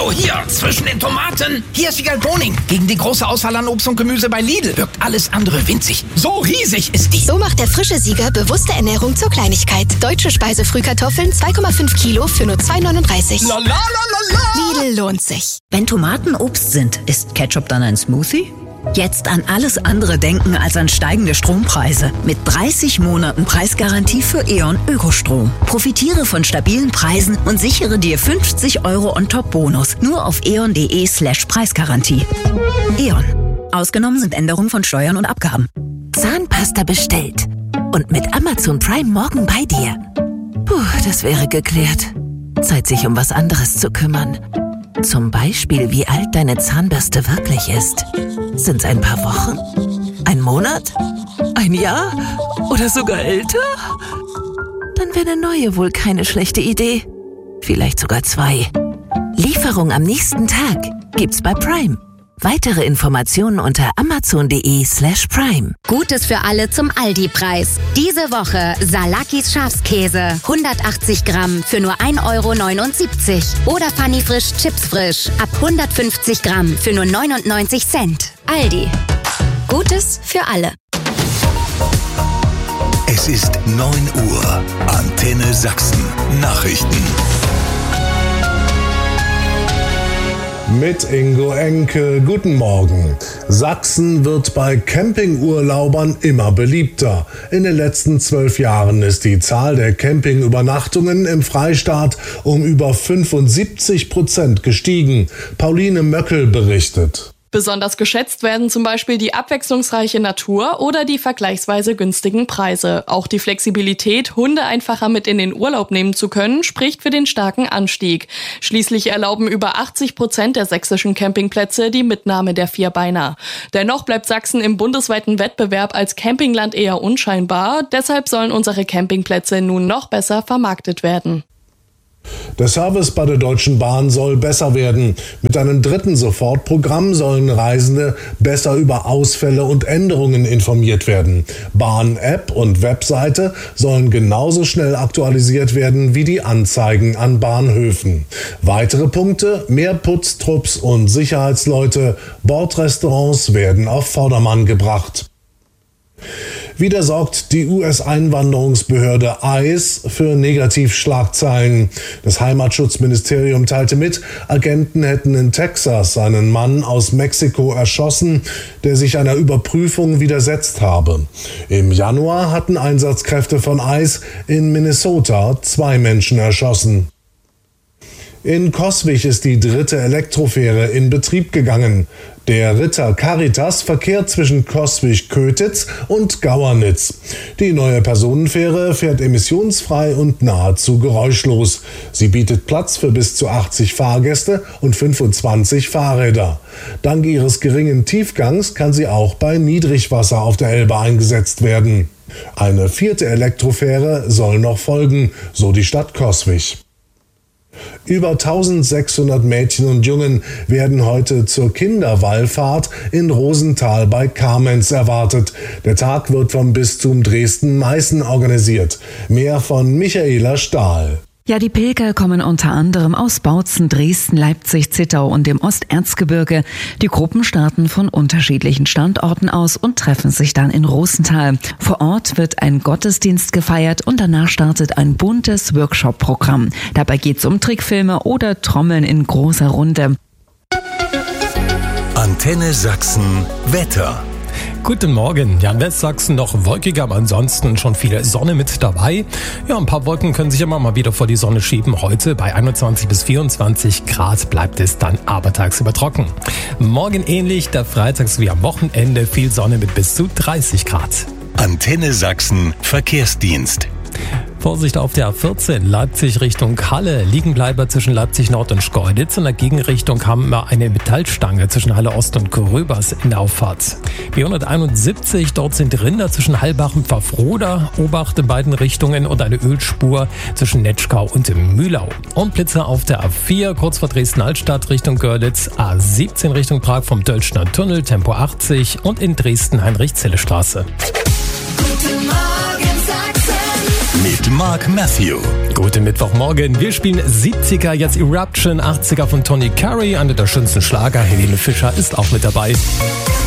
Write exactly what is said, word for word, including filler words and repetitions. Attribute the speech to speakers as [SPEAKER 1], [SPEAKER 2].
[SPEAKER 1] Oh, hier, zwischen den Tomaten. Hier ist Wiegald Boning. Gegen die große Auswahl an Obst und Gemüse bei Lidl wirkt alles andere winzig. So riesig ist die.
[SPEAKER 2] So macht der frische Sieger bewusste Ernährung zur Kleinigkeit. Deutsche Speisefrühkartoffeln zwei Komma fünf Kilo für nur zwei neununddreißig.
[SPEAKER 1] La la la la la.
[SPEAKER 2] Lidl lohnt sich.
[SPEAKER 3] Wenn Tomaten Obst sind, ist Ketchup dann ein Smoothie? Jetzt an alles andere denken als an steigende Strompreise. Mit dreißig Monaten Preisgarantie für E.ON Ökostrom. Profitiere von stabilen Preisen und sichere dir fünfzig Euro On-Top-Bonus. Nur auf eon.de slash Preisgarantie. E.ON. Ausgenommen sind Änderungen von Steuern und Abgaben.
[SPEAKER 4] Zahnpasta bestellt. Und mit Amazon Prime morgen bei dir. Puh, das wäre geklärt. Zeit, sich um was anderes zu kümmern. Zum Beispiel, wie alt deine Zahnbürste wirklich ist. Sind's ein paar Wochen? Ein Monat? Ein Jahr? Oder sogar älter? Dann wäre eine neue wohl keine schlechte Idee. Vielleicht sogar zwei. Lieferung am nächsten Tag gibt's bei Prime. Weitere Informationen unter amazon.de slash prime.
[SPEAKER 5] Gutes für alle zum Aldi-Preis. Diese Woche Salakis Schafskäse. hundertachtzig Gramm für nur ein Euro neunundsiebzig. Oder Funny Frisch Chips Frisch. Ab hundertfünfzig Gramm für nur neunundneunzig Cent. Aldi. Gutes für alle.
[SPEAKER 6] Es ist neun Uhr. Antenne Sachsen. Nachrichten.
[SPEAKER 7] Mit Ingo Enke, guten Morgen. Sachsen wird bei Campingurlaubern immer beliebter. In den letzten zwölf Jahren ist die Zahl der Campingübernachtungen im Freistaat um über fünfundsiebzig Prozent gestiegen. Pauline Möckel berichtet.
[SPEAKER 8] Besonders geschätzt werden zum Beispiel die abwechslungsreiche Natur oder die vergleichsweise günstigen Preise. Auch die Flexibilität, Hunde einfacher mit in den Urlaub nehmen zu können, spricht für den starken Anstieg. Schließlich erlauben über achtzig Prozent der sächsischen Campingplätze die Mitnahme der Vierbeiner. Dennoch bleibt Sachsen im bundesweiten Wettbewerb als Campingland eher unscheinbar. Deshalb sollen unsere Campingplätze nun noch besser vermarktet werden.
[SPEAKER 7] Der Service bei der Deutschen Bahn soll besser werden. Mit einem dritten Sofortprogramm sollen Reisende besser über Ausfälle und Änderungen informiert werden. Bahn-App und Webseite sollen genauso schnell aktualisiert werden wie die Anzeigen an Bahnhöfen. Weitere Punkte: mehr Putztrupps und Sicherheitsleute, Bordrestaurants werden auf Vordermann gebracht. Wieder sorgt die U S-Einwanderungsbehörde I C E für Negativschlagzeilen. Das Heimatschutzministerium teilte mit, Agenten hätten in Texas einen Mann aus Mexiko erschossen, der sich einer Überprüfung widersetzt habe. Im Januar hatten Einsatzkräfte von I C E in Minnesota zwei Menschen erschossen. In Coswig ist die dritte Elektrofähre in Betrieb gegangen. Der Ritter Caritas verkehrt zwischen Coswig-Kötitz und Gauernitz. Die neue Personenfähre fährt emissionsfrei und nahezu geräuschlos. Sie bietet Platz für bis zu achtzig Fahrgäste und fünfundzwanzig Fahrräder. Dank ihres geringen Tiefgangs kann sie auch bei Niedrigwasser auf der Elbe eingesetzt werden. Eine vierte Elektrofähre soll noch folgen, so die Stadt Coswig. Über eintausendsechshundert Mädchen und Jungen werden heute zur Kinderwallfahrt in Rosenthal bei Kamenz erwartet. Der Tag wird vom Bistum Dresden-Meißen organisiert. Mehr von Michaela Stahl.
[SPEAKER 9] Ja, die Pilger kommen unter anderem aus Bautzen, Dresden, Leipzig, Zittau und dem Osterzgebirge. Die Gruppen starten von unterschiedlichen Standorten aus und treffen sich dann in Rosenthal. Vor Ort wird ein Gottesdienst gefeiert und danach startet ein buntes Workshop-Programm. Dabei geht's um Trickfilme oder Trommeln in großer Runde.
[SPEAKER 6] Antenne Sachsen Wetter.
[SPEAKER 10] Guten Morgen. Ja, in Westsachsen noch wolkiger, aber ansonsten schon viel Sonne mit dabei. Ja, ein paar Wolken können sich immer mal wieder vor die Sonne schieben. Heute bei einundzwanzig bis vierundzwanzig Grad bleibt es dann aber tagsüber trocken. Morgen ähnlich, der Freitags wie am Wochenende viel Sonne mit bis zu dreißig Grad.
[SPEAKER 6] Antenne Sachsen Verkehrsdienst.
[SPEAKER 10] Vorsicht auf der A vierzehn, Leipzig Richtung Halle. Liegenbleiber zwischen Leipzig Nord und Schkeuditz. In der Gegenrichtung haben wir eine Metallstange zwischen Halle Ost und Gröbers in der Auffahrt. B hunderteinundsiebzig, dort sind Rinder zwischen Halbach und Pfaffroda. Obacht in beiden Richtungen und eine Ölspur zwischen Netschkau und Mühlau. Und Blitzer auf der A vier, kurz vor Dresden-Altstadt Richtung Görlitz. A siebzehn Richtung Prag vom Dölschner Tunnel, Tempo achtzig. Und in Dresden Heinrich-Zelle-Straße.
[SPEAKER 11] Guten Morgen Sachsen.
[SPEAKER 6] mit Mark Matthew.
[SPEAKER 10] Guten Mittwochmorgen. Wir spielen siebziger, jetzt Eruption, achtziger von Tony Curry. Einer der schönsten Schlager. Helene Fischer ist auch mit dabei.